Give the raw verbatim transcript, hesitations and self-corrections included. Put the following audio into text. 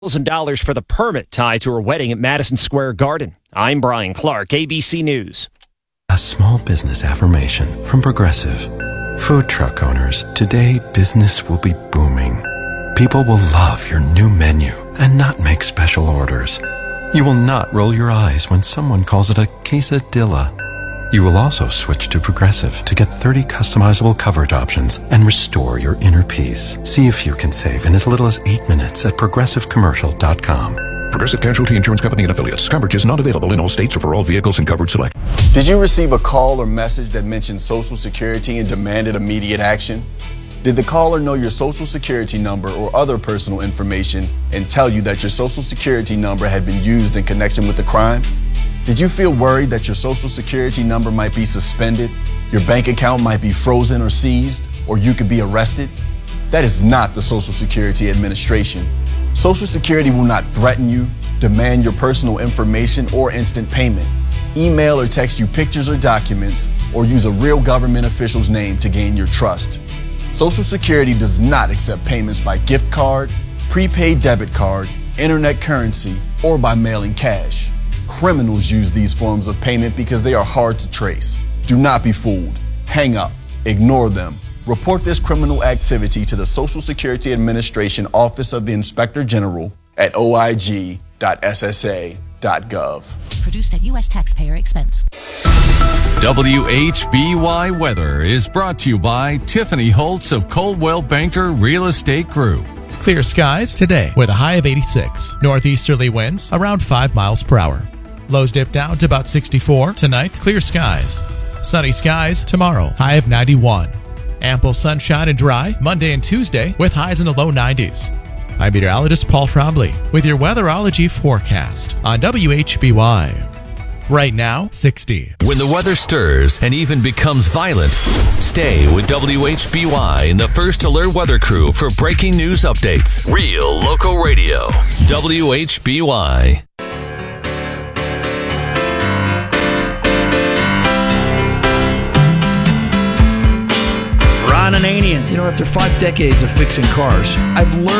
Thousand dollars for the permit tied to her wedding at Madison Square Garden. I'm Brian Clark, A B C News. A small business affirmation from Progressive. Food truck owners, today business will be booming. People will love your new menu and not make special orders. You will not roll your eyes when someone calls it a quesadilla. You will also switch to Progressive to get thirty customizable coverage options and restore your inner peace. See if you can save in as little as eight minutes at progressive commercial dot com. Progressive Casualty Insurance Company and Affiliates. Coverage is not available in all states or for all vehicles and coverage select. Did you receive a call or message that mentioned Social Security and demanded immediate action? Did the caller know your Social Security number or other personal information and tell you that your Social Security number had been used in connection with the crime? Did you feel worried that your Social Security number might be suspended, your bank account might be frozen or seized, or you could be arrested? That is not the Social Security Administration. Social Security will not threaten you, demand your personal information or instant payment, email or text you pictures or documents, or use a real government official's name to gain your trust. Social Security does not accept payments by gift card, prepaid debit card, internet currency, or by mailing cash. Criminals use these forms of payment because they are hard to trace. Do not be fooled. Hang up. Ignore them. Report this criminal activity to the Social Security Administration Office of the Inspector General at o i g dot s s a dot gov. Produced at U S taxpayer expense. W H B Y Weather is brought to you by Tiffany Holtz of Coldwell Banker Real Estate Group. Clear skies today with a high of eighty-six. Northeasterly winds around five miles per hour. Lows dip down to about sixty-four. Tonight, clear skies. Sunny skies tomorrow, high of ninety-one. Ample sunshine and dry Monday and Tuesday with highs in the low nineties. I'm meteorologist Paul Trombley with your weatherology forecast on W H B Y. Right now, sixty. When the weather stirs and even becomes violent, stay with W H B Y and the First Alert Weather Crew for breaking news updates. Real local radio. W H B Y. Ron Ananian. You know, after five decades of fixing cars, I've learned